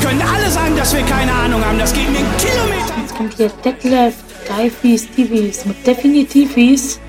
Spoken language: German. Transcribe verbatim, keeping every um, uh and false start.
können alle sagen, dass wir keine Ahnung haben. Das geht mir einen Kilometer. Jetzt kommt hier Detlef, Deifies, Tivis mit Definitivis.